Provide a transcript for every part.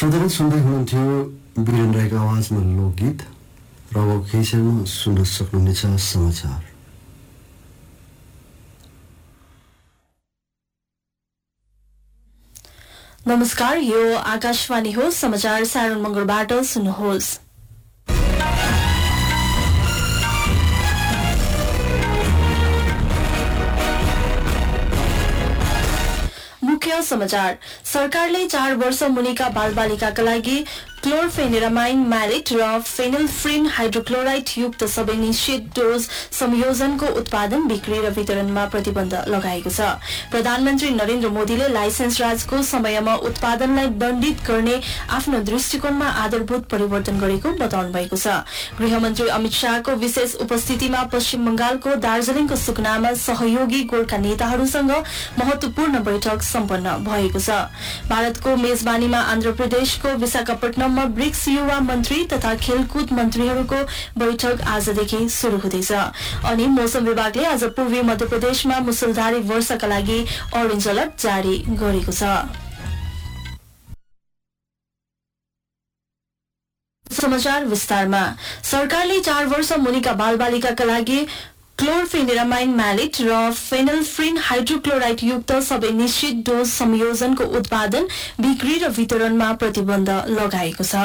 श्रोताले सुन्दै हुनुहुन्थ्यो वीरेन्द्र राईको आवाजमा लोकगीत र अब केही समयमा सुन्न सक्नुहुनेछ समाचार। नमस्कार, यो आकाशवाणी हो। समाचार सारण मंगलबाट सुन्नुहोस्। मुख्य समाचार। सरकारले 4 वर्ष मुनिका बालबालिकाका लागि क्लोरफेनिरामाइन म्यालिट र फेनिलफ्रिन हाइड्रोक्लोराइड युक्त सबै निश्चित डोज संयोजनको उत्पादन, बिक्री र वितरणमा प्रतिबन्ध लगाएको छ। प्रधानमन्त्री नरेन्द्र मोदीले लाइसेन्स राजको समयमा उत्पादनलाई दण्डित गर्ने आफ्नो दृष्टिकोणमा आधारभूत परिवर्तन गरेको बताउनु भएको छ। गृहमन्त्री अमित शाहको विशेष उपस्थितिमा पश्चिम बंगालको दार्जीलिङको सुकनामा सहयोगी गोर्खा नेताहरूसँग महत्वपूर्ण बैठक सम्पन्न भएको छ। भारतको मेजबानीमा आन्ध्र प्रदेशको विशाखापट्टनम ब्रिक्स युवा मन्त्री तथा खेलकुद मन्त्रीहरूको बैठक आजदेखि शुरू हुँदैछ। अनि मौसम विभागले आज पूर्वी मध्य प्रदेशमा मुसलधारे वर्षाका लागि अरेन्ज अलर्ट जारी गरेको छ। समाचार विस्तारमा। सरकारले 4 वर्ष मुनिका बालबालिकाका लागि क्लोरफेनिरामाइन म्यालिट र फेनिलफ्रिन हाइड्रोक्लोराइड युक्त सबै निश्चित डोज संयोजनको उत्पादन, बिक्री र वितरणमा प्रतिबन्ध लगाएको छ।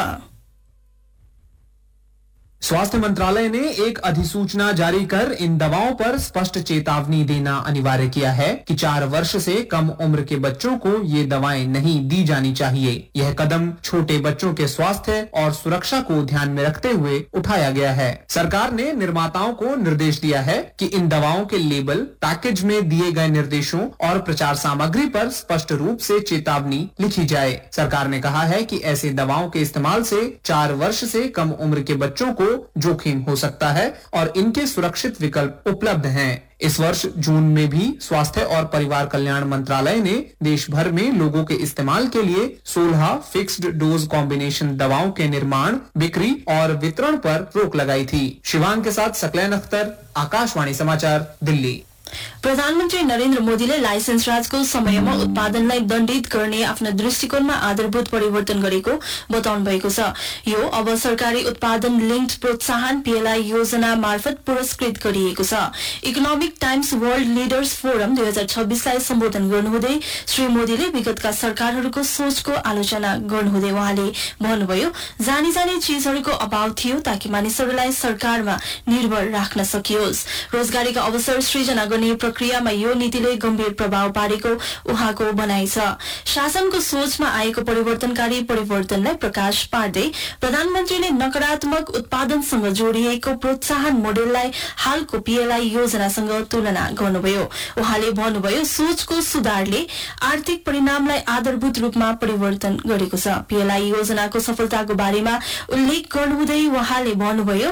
स्वास्थ्य मंत्रालय ने एक अधिसूचना जारी कर इन दवाओं पर स्पष्ट चेतावनी देना अनिवार्य किया है कि 4 वर्ष से कम उम्र के बच्चों को ये दवाएं नहीं दी जानी चाहिए। यह कदम छोटे बच्चों के स्वास्थ्य और सुरक्षा को ध्यान में रखते हुए उठाया गया है। सरकार ने निर्माताओं को निर्देश दिया है कि इन दवाओं के लेबल, पैकेज में दिए गए निर्देशों और प्रचार सामग्री पर स्पष्ट रूप से चेतावनी लिखी जाए। सरकार ने कहा है कि ऐसे दवाओं के इस्तेमाल से 4 वर्ष से कम उम्र के बच्चों को जोखिम हो सकता है और इनके सुरक्षित विकल्प उपलब्ध हैं। इस वर्ष जून में भी स्वास्थ्य और परिवार कल्याण मंत्रालय ने देश भर में लोगों के इस्तेमाल के लिए 16 फिक्स्ड डोज कॉम्बिनेशन दवाओं के निर्माण, बिक्री और वितरण पर रोक लगाई थी। शिवांग के साथ सकलैन अख्तर, आकाशवाणी समाचार, दिल्ली। प्रधानमन्त्री नरेन्द्र मोदीले लाइसेन्स राजको समयमा उत्पादनलाई दण्डित गर्ने आफ्नो दृष्टिकोणमा आधारभूत परिवर्तन गरेको बताउनु भएको छ। यो अब सरकारी उत्पादन लिङ्क्ड प्रोत्साहन PLI योजना मार्फत पुरस्कृत गरिएको छ। Economic times world leaders forum 2026लाई सम्बोधन गर्नुहुँदै श्री मोदीले विगतका सरकारहरूको सोचको आलोचना गर्नुहुँदै उहाँले भन्नुभयो, जानी जाने चीजहरूको अभाव थियो ताकि मानिसहरूलाई सरकारमा निर्भर राख्न सकियोस्। रोजगारीका अवसर सृजना गर्ने प्रक्रियामा यो नीतिले गम्भीर प्रभाव पारेको उहाँको भनाइ छ। शासनको सोचमा आएको परिवर्तनकारी परिवर्तनलाई प्रकाश पार्दै प्रधानमन्त्रीले नकारात्मक उत्पादनसँग जोडिएको प्रोत्साहन मोडेललाई हालको PLI योजनासँग तुलना गर्नुभयो। उहाँले भन्नुभयो, सोचको सुधारले आर्थिक परिणामलाई आधारभूत रूपमा परिवर्तन गरेको छ। PLI योजनाको सफलताको बारेमा उल्लेख गर्नुहुँदै उहाँले भन्नुभयो,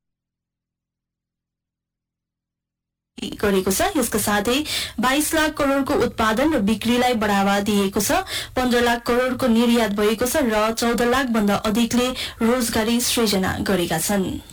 गरेको छ। यसका साथै 22 लाख करोड़को उत्पादन र बिक्रीलाई बढ़ावा दिएको छ। 15 लाख करोड़को निर्यात भएको छ र 14 लाख भन्दा अधिकले रोजगारी सृजना गरेका छन्।